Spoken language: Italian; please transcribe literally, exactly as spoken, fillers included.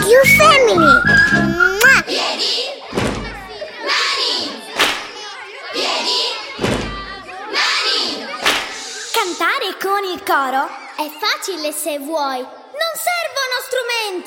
You Family. Mua! Piedi, mani. Piedi, mani. Cantare con il coro è facile se vuoi. Non servono strumenti.